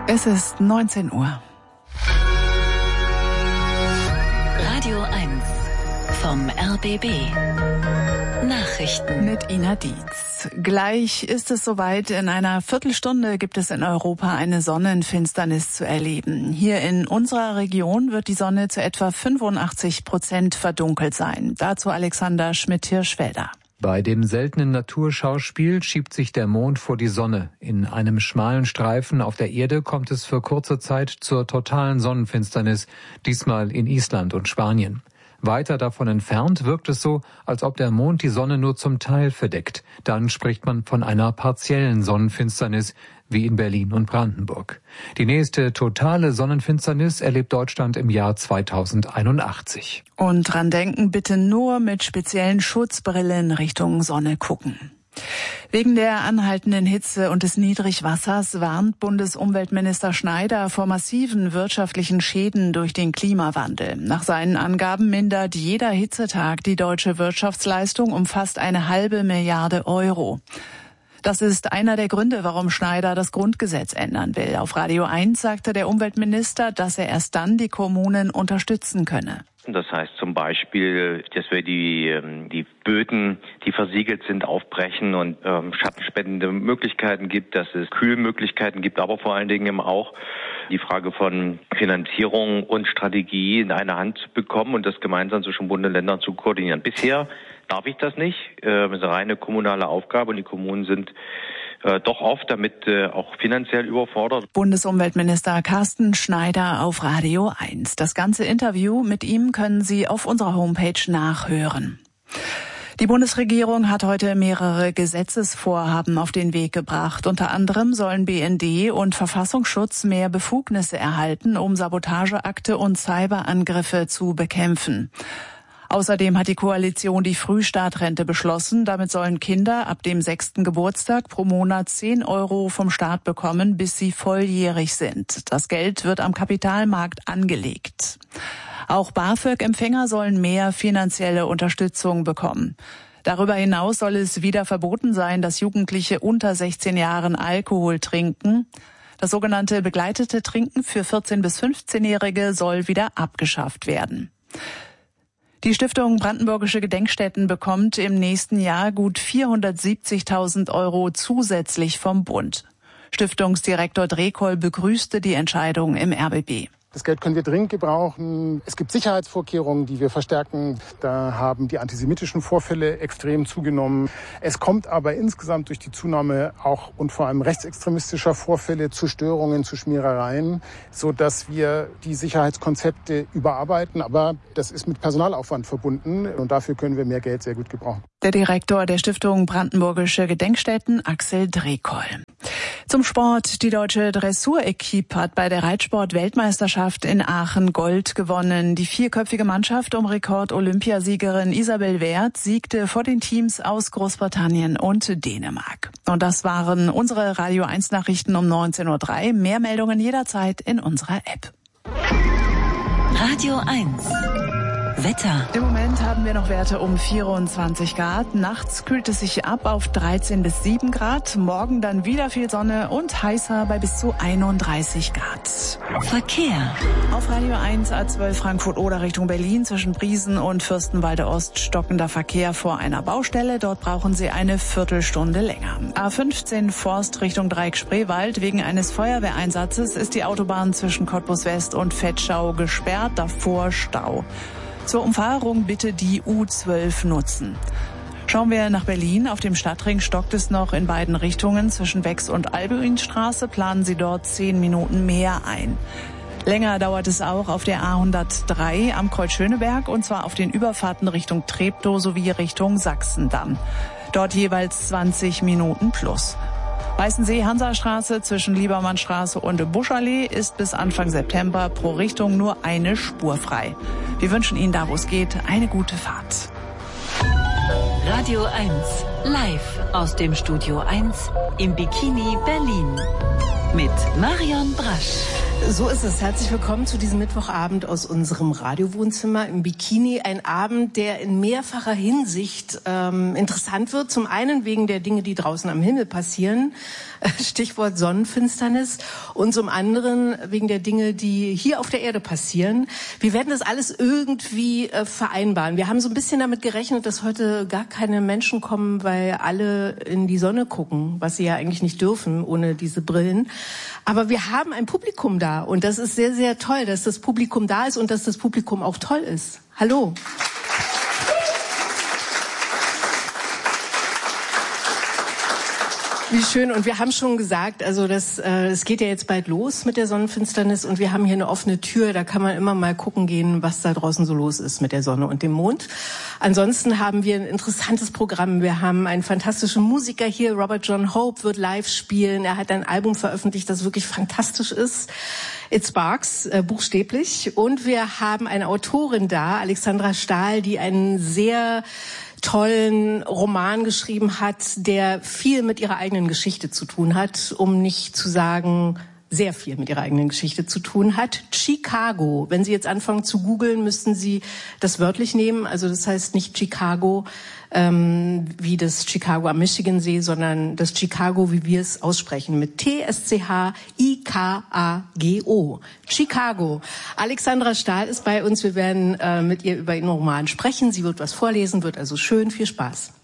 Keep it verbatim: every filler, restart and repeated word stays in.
Es ist neunzehn Uhr. Radio eins vom R B B. Nachrichten Mit Ina Dietz. Gleich ist es soweit. In einer Viertelstunde gibt es in Europa eine Sonnenfinsternis zu erleben. Hier in unserer Region wird die Sonne zu etwa fünfundachtzig Prozent verdunkelt sein. Dazu Alexander Schmidt-Hirschfelder. Bei dem seltenen Naturschauspiel schiebt sich der Mond vor die Sonne. In einem schmalen Streifen auf der Erde kommt es für kurze Zeit zur totalen Sonnenfinsternis, diesmal in Island und Spanien. Weiter davon entfernt wirkt es so, als ob der Mond die Sonne nur zum Teil verdeckt. Dann spricht man von einer partiellen Sonnenfinsternis, wie in Berlin und Brandenburg. Die nächste totale Sonnenfinsternis erlebt Deutschland im Jahr zweitausendeinundachtzig. Und dran denken, bitte nur mit speziellen Schutzbrillen Richtung Sonne gucken. Wegen der anhaltenden Hitze und des Niedrigwassers warnt Bundesumweltminister Schneider vor massiven wirtschaftlichen Schäden durch den Klimawandel. Nach seinen Angaben mindert jeder Hitzetag die deutsche Wirtschaftsleistung um fast eine halbe Milliarde Euro. Das ist einer der Gründe, warum Schneider das Grundgesetz ändern will. Auf Radio eins sagte der Umweltminister, dass er erst dann die Kommunen unterstützen könne. Das heißt zum Beispiel, dass wir die, die Böden, die versiegelt sind, aufbrechen und ähm, schattenspendende Möglichkeiten gibt, dass es Kühlmöglichkeiten gibt, aber vor allen Dingen eben auch die Frage von Finanzierung und Strategie in eine Hand zu bekommen und das gemeinsam zwischen Bund und Ländern zu koordinieren. Bisher darf ich das nicht. Das ist eine reine kommunale Aufgabe und die Kommunen sind äh, doch oft damit äh, auch finanziell überfordert. Bundesumweltminister Carsten Schneider auf Radio eins. Das ganze Interview mit ihm können Sie auf unserer Homepage nachhören. Die Bundesregierung hat heute mehrere Gesetzesvorhaben auf den Weg gebracht. Unter anderem sollen B N D und Verfassungsschutz mehr Befugnisse erhalten, um Sabotageakte und Cyberangriffe zu bekämpfen. Außerdem hat die Koalition die Frühstartrente beschlossen. Damit sollen Kinder ab dem sechsten Geburtstag pro Monat zehn Euro vom Staat bekommen, bis sie volljährig sind. Das Geld wird am Kapitalmarkt angelegt. Auch BAföG-Empfänger sollen mehr finanzielle Unterstützung bekommen. Darüber hinaus soll es wieder verboten sein, dass Jugendliche unter sechzehn Jahren Alkohol trinken. Das sogenannte begleitete Trinken für vierzehn- bis fünfzehnjährige soll wieder abgeschafft werden. Die Stiftung Brandenburgische Gedenkstätten bekommt im nächsten Jahr gut vierhundertsiebzigtausend Euro zusätzlich vom Bund. Stiftungsdirektor Drekoll begrüßte die Entscheidung im R B B. Das Geld können wir dringend gebrauchen. Es gibt Sicherheitsvorkehrungen, die wir verstärken. Da haben die antisemitischen Vorfälle extrem zugenommen. Es kommt aber insgesamt durch die Zunahme auch und vor allem rechtsextremistischer Vorfälle zu Störungen, zu Schmierereien, sodass wir die Sicherheitskonzepte überarbeiten. Aber das ist mit Personalaufwand verbunden und dafür können wir mehr Geld sehr gut gebrauchen. Der Direktor der Stiftung Brandenburgische Gedenkstätten, Axel Drekoll. Zum Sport. Die deutsche Dressur-Equipe hat bei der Reitsport-Weltmeisterschaft in Aachen Gold gewonnen. Die vierköpfige Mannschaft um Rekord-Olympiasiegerin Isabel Wert siegte vor den Teams aus Großbritannien und Dänemark. Und das waren unsere Radio eins Nachrichten um neunzehn Uhr drei. Mehr Meldungen jederzeit in unserer App. Radio eins Wetter. Im Moment haben wir noch Werte um vierundzwanzig Grad. Nachts kühlt es sich ab auf dreizehn bis sieben Grad. Morgen dann wieder viel Sonne und heißer bei bis zu einunddreißig Grad. Verkehr. Auf Radio eins A zwölf Frankfurt-Oder Richtung Berlin zwischen Briesen und Fürstenwalde Ost stockender Verkehr vor einer Baustelle. Dort brauchen Sie eine Viertelstunde länger. A fünfzehn Forst Richtung Dreieck-Spreewald. Wegen eines Feuerwehreinsatzes ist die Autobahn zwischen Cottbus West und Vetschau gesperrt. Davor Stau. Zur Umfahrung bitte die U zwölf nutzen. Schauen wir nach Berlin. Auf dem Stadtring stockt es noch in beiden Richtungen. Zwischen Wex- und Albuinstraße planen Sie dort zehn Minuten mehr ein. Länger dauert es auch auf der A hundertdrei am Kreuz Schöneberg und zwar auf den Überfahrten Richtung Treptow sowie Richtung Sachsendamm. Dort jeweils zwanzig Minuten plus. Weißensee-Hansastraße zwischen Liebermannstraße und Buschallee ist bis Anfang September pro Richtung nur eine Spur frei. Wir wünschen Ihnen da, wo es geht, eine gute Fahrt. Radio eins live aus dem Studio eins im Bikini Berlin mit Marion Brasch. So ist es. Herzlich willkommen zu diesem Mittwochabend aus unserem Radiowohnzimmer im Bikini. Ein Abend, der in mehrfacher Hinsicht ähm, interessant wird. Zum einen wegen der Dinge, die draußen am Himmel passieren. Stichwort Sonnenfinsternis. Und zum anderen wegen der Dinge, die hier auf der Erde passieren. Wir werden das alles irgendwie äh, vereinbaren. Wir haben so ein bisschen damit gerechnet, dass heute gar keine Menschen kommen, weil alle in die Sonne gucken, was sie ja eigentlich nicht dürfen ohne diese Brillen. Aber wir haben ein Publikum da und das ist sehr, sehr toll, dass das Publikum da ist und dass das Publikum auch toll ist. Hallo. Wie schön. Und wir haben schon gesagt, also das, äh, es geht ja jetzt bald los mit der Sonnenfinsternis und wir haben hier eine offene Tür, da kann man immer mal gucken gehen, was da draußen so los ist mit der Sonne und dem Mond. Ansonsten haben wir ein interessantes Programm. Wir haben einen fantastischen Musiker hier, Robert John Hope wird live spielen. Er hat ein Album veröffentlicht, das wirklich fantastisch ist. It Sparks, äh, buchstäblich. Und wir haben eine Autorin da, Alexandra Stahl, die einen sehr tollen Roman geschrieben hat, der viel mit ihrer eigenen Geschichte zu tun hat, um nicht zu sagen, sehr viel mit ihrer eigenen Geschichte zu tun hat. Chicago. Wenn Sie jetzt anfangen zu googeln, müssten Sie das wörtlich nehmen. Also das heißt nicht Chicago ähm, wie das Chicago am Michigansee, sondern das Chicago, wie wir es aussprechen, mit T S C H I K A G O. Chicago. Alexandra Stahl ist bei uns. Wir werden äh, mit ihr über ihren Roman sprechen. Sie wird was vorlesen, wird also schön. Viel Spaß.